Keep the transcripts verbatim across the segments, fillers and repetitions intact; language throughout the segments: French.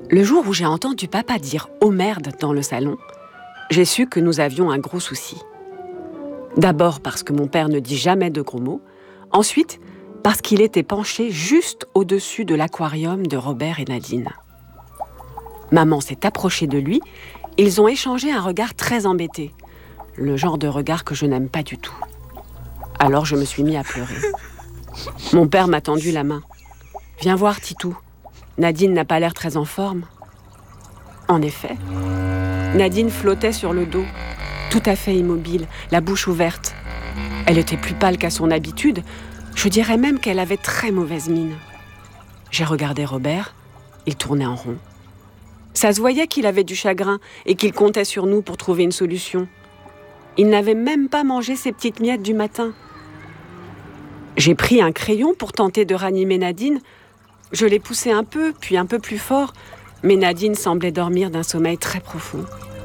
Le jour où j'ai entendu papa dire « oh merde » dans le salon, j'ai su que nous avions un gros souci. D'abord parce que mon père ne dit jamais de gros mots, ensuite parce qu'il était penché juste au-dessus de l'aquarium de Robert et Nadine. Maman s'est approchée de lui, ils ont échangé un regard très embêté, le genre de regard que je n'aime pas du tout. Alors je me suis mis à pleurer. Mon père m'a tendu la main. « Viens voir, Titou. Nadine n'a pas l'air très en forme. » En effet, Nadine flottait sur le dos, tout à fait immobile, la bouche ouverte. Elle était plus pâle qu'à son habitude. Je dirais même qu'elle avait très mauvaise mine. J'ai regardé Robert, il tournait en rond. Ça se voyait qu'il avait du chagrin et qu'il comptait sur nous pour trouver une solution. Il n'avait même pas mangé ses petites miettes du matin. J'ai pris un crayon pour tenter de ranimer Nadine. Je l'ai poussé un peu, puis un peu plus fort, mais Nadine semblait dormir d'un sommeil très profond.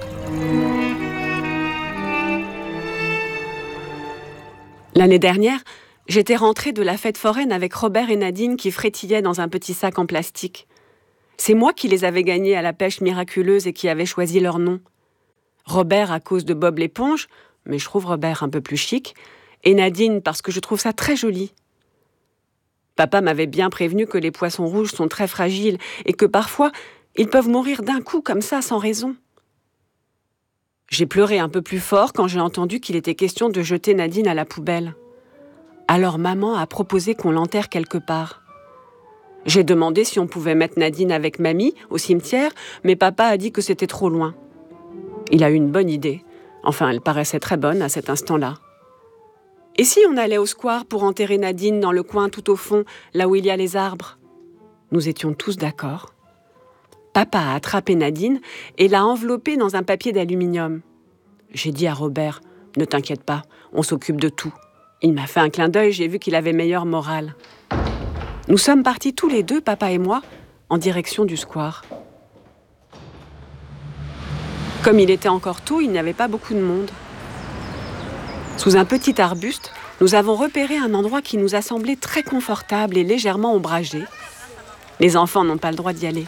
L'année dernière, j'étais rentrée de la fête foraine avec Robert et Nadine qui frétillaient dans un petit sac en plastique. C'est moi qui les avais gagnés à la pêche miraculeuse et qui avais choisi leur nom. Robert à cause de Bob l'éponge, mais je trouve Robert un peu plus chic, et Nadine parce que je trouve ça très joli. Papa m'avait bien prévenu que les poissons rouges sont très fragiles et que parfois, ils peuvent mourir d'un coup comme ça, sans raison. J'ai pleuré un peu plus fort quand j'ai entendu qu'il était question de jeter Nadine à la poubelle. Alors maman a proposé qu'on l'enterre quelque part. J'ai demandé si on pouvait mettre Nadine avec mamie au cimetière, mais papa a dit que c'était trop loin. Il a eu une bonne idée. Enfin, elle paraissait très bonne à cet instant-là. Et si on allait au square pour enterrer Nadine dans le coin tout au fond, là où il y a les arbres ? Nous étions tous d'accord. Papa a attrapé Nadine et l'a enveloppée dans un papier d'aluminium. J'ai dit à Robert, « Ne t'inquiète pas, on s'occupe de tout. » Il m'a fait un clin d'œil, j'ai vu qu'il avait meilleure morale. Nous sommes partis tous les deux, papa et moi, en direction du square. Comme il était encore tôt, il n'y avait pas beaucoup de monde. Sous un petit arbuste, nous avons repéré un endroit qui nous a semblé très confortable et légèrement ombragé. Les enfants n'ont pas le droit d'y aller.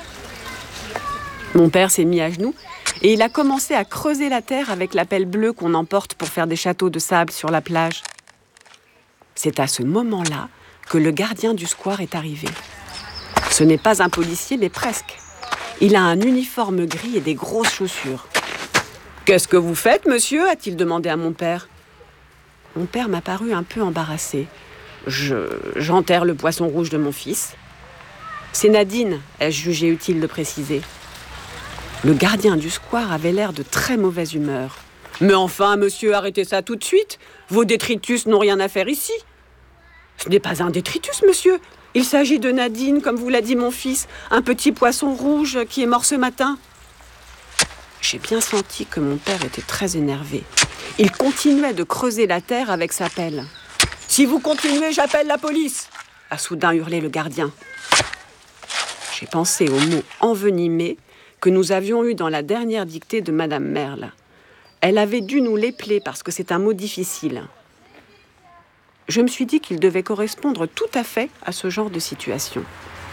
Mon père s'est mis à genoux et il a commencé à creuser la terre avec la pelle bleue qu'on emporte pour faire des châteaux de sable sur la plage. C'est à ce moment-là que le gardien du square est arrivé. Ce n'est pas un policier, mais presque. Il a un uniforme gris et des grosses chaussures. « Qu'est-ce que vous faites, monsieur ?» a-t-il demandé à mon père. Mon père m'a paru un peu embarrassé. Je, j'enterre le poisson rouge de mon fils. C'est Nadine, ai-je jugé utile de préciser. Le gardien du square avait l'air de très mauvaise humeur. « Mais enfin, monsieur, arrêtez ça tout de suite. Vos détritus n'ont rien à faire ici. » « Ce n'est pas un détritus, monsieur. Il s'agit de Nadine, comme vous l'a dit mon fils, un petit poisson rouge qui est mort ce matin. » J'ai bien senti que mon père était très énervé. Il continuait de creuser la terre avec sa pelle. « Si vous continuez, j'appelle la police !» a soudain hurlé le gardien. J'ai pensé aux mots envenimés que nous avions eus dans la dernière dictée de Madame Merle. Elle avait dû nous l'épeler parce que c'est un mot difficile. Je me suis dit qu'il devait correspondre tout à fait à ce genre de situation.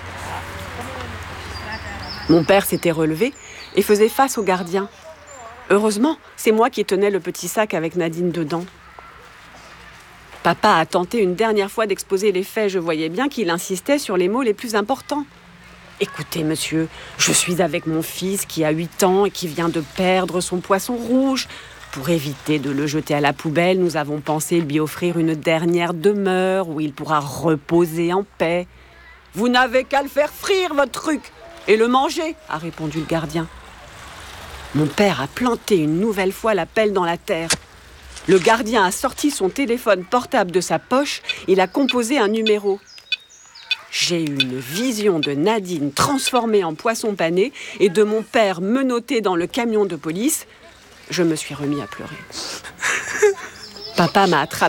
Mon père s'était relevé et faisait face au gardien. Heureusement, c'est moi qui tenais le petit sac avec Nadine dedans. Papa a tenté une dernière fois d'exposer les faits. Je voyais bien qu'il insistait sur les mots les plus importants. « Écoutez, monsieur, je suis avec mon fils qui a huit ans et qui vient de perdre son poisson rouge. Pour éviter de le jeter à la poubelle, nous avons pensé lui offrir une dernière demeure où il pourra reposer en paix. »« Vous n'avez qu'à le faire frire, votre truc, et le manger !» a répondu le gardien. Mon père a planté une nouvelle fois la pelle dans la terre. Le gardien a sorti son téléphone portable de sa poche. Il a composé un numéro. J'ai eu une vision de Nadine transformée en poisson pané et de mon père menotté dans le camion de police. Je me suis remis à pleurer. Papa m'a attrapé